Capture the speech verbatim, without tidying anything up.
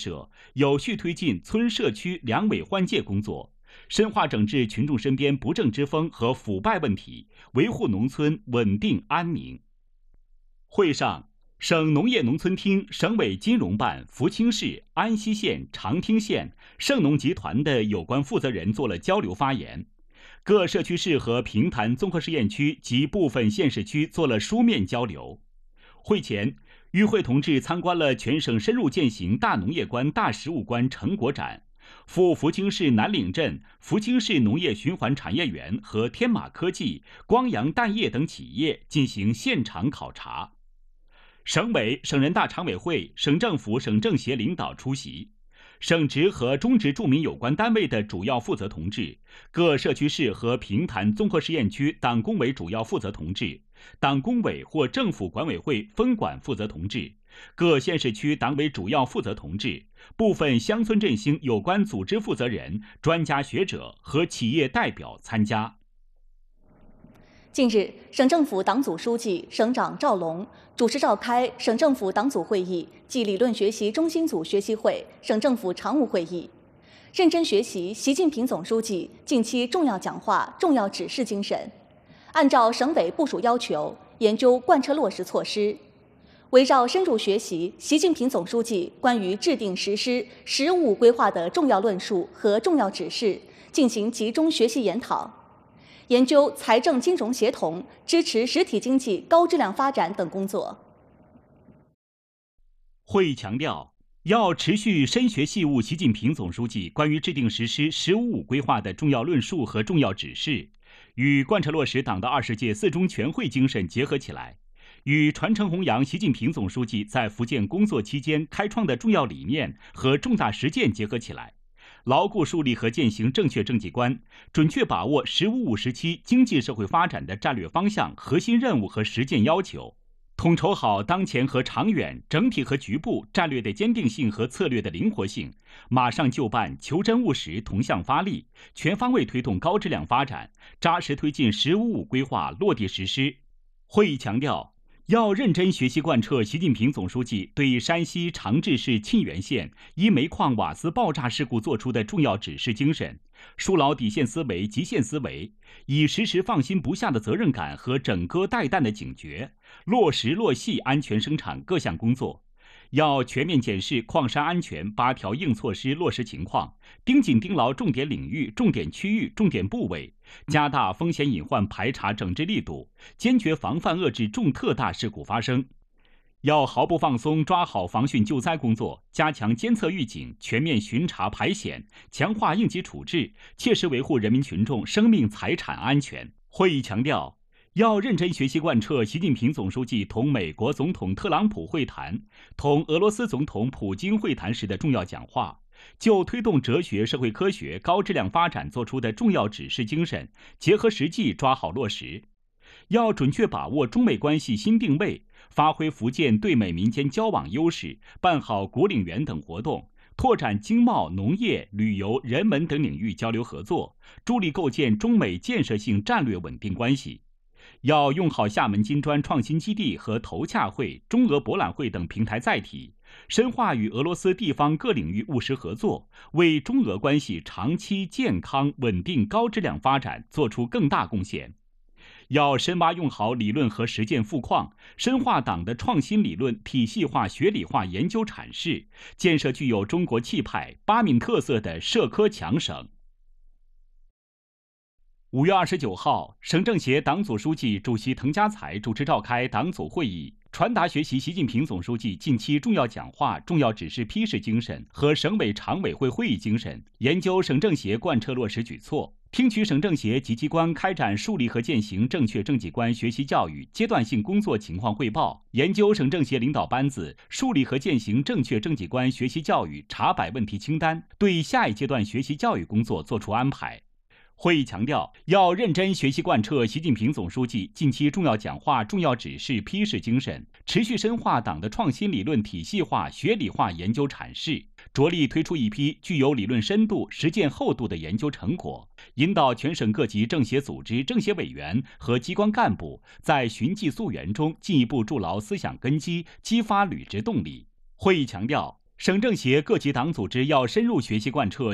设，有序推进村社区两委换届工作，深化整治群众身边不正之风和腐败问题，维护农村稳定安宁。会上，省农业农村厅、省委金融办、福清市、安溪县、长汀县、盛农集团的有关负责人做了交流发言。各社区市和平潭综合试验区及部分县市区做了书面交流。会前，与会同志参观了全省深入践行大农业关、大实务关成果展，赴福清市南岭镇、福清市农业循环产业园和天马科技、光阳蛋业等企业进行现场考察。省委、省人大常委会、省政府、省政协领导出席。省直和中直著名有关单位的主要负责同志，各社区市和平潭综合试验区党工委主要负责同志，党工委或政府管委会分管负责同志，各县市区党委主要负责同志，部分乡村振兴有关组织负责人、专家学者和企业代表参加。 近日，省政府党组书记、省长赵龙主持召开省政府党组会议暨理论学习中心组学习会、省政府常务会议，认真学习习近平总书记近期重要讲话、重要指示精神，按照省委部署要求，研究贯彻落实措施，围绕深入学习习近平总书记关于制定实施“十五”规划的重要论述和重要指示，进行集中学习研讨。研究财政金融协同、支持实体经济高质量发展等工作。 会议强调，要持续深学细悟习近平总书记关于制定实施“十五五”规划的重要论述和重要指示，与贯彻落实党的二十届四中全会精神结合起来，与传承弘扬习近平总书记在福建工作期间开创的重要理念和重大实践结合起来，牢固树立和践行正确政绩观，准确把握“十五五”时期经济社会发展的战略方向、核心任务和实践要求，统筹好当前和长远、整体和局部战略的坚定性和策略的灵活性，马上就办、求真务实、同向发力，全方位推动高质量发展，扎实推进“十五五”规划落地实施。会议强调，要认真学习贯彻习近平总书记对山西长治市沁源县一煤矿瓦斯爆炸事故作出的重要指示精神，树牢底线思维、极限思维，以时时放心不下的责任感和整戈待旦的警觉，落实落细安全生产各项工作。要全面检视矿山安全八条硬措施落实情况，盯紧盯牢重点领域、重点区域、重点部位，加大风险隐患排查整治力度，坚决防范遏制重特大事故发生。要毫不放松抓好防汛救灾工作，加强监测预警，全面巡查排险，强化应急处置，切实维护人民群众生命财产安全。会议强调，要认真学习贯彻习近平总书记同美国总统特朗普会谈、同俄罗斯总统普京会谈时的重要讲话，就推动哲学社会科学高质量发展作出的重要指示精神，结合实际抓好落实。要准确把握中美关系新定位，发挥福建对美民间交往优势，办好国领园等活动，拓展经贸、农业、旅游、人文等领域交流合作，助力构建中美建设性战略稳定关系。要用好厦门金砖创新基地和投洽会、中俄博览会等平台载体，深化与俄罗斯地方各领域务实合作，为中俄关系长期健康稳定高质量发展做出更大贡献。要深挖用好理论和实践富矿，深化党的创新理论体系化、学理化研究阐释，建设具有中国气派、八闽特色的社科强省。五月二十九号，省政协党组书记、主席滕家才主持召开党组会议，传达学习习近平总书记近期重要讲话、重要指示批示精神和省委常委会会议精神，研究省政协贯彻落实举措，听取省政协及机关开展树立和践行正确政绩观学习教育阶段性工作情况汇报，研究省政协领导班子树立和践行正确政绩观学习教育查摆问题清单，对下一阶段学习教育工作作出安排。会议强调，要认真学习贯彻习近平总书记近期重要讲话、重要指示批示精神，持续深化党的创新理论体系化、学理化研究阐释，着力推出一批具有理论深度、实践厚度的研究成果，引导全省各级政协组织、政协委员和机关干部在循迹溯源中进一步筑牢思想根基，激发履职动力。会议强调， 省政协各级党组织要深入学习贯彻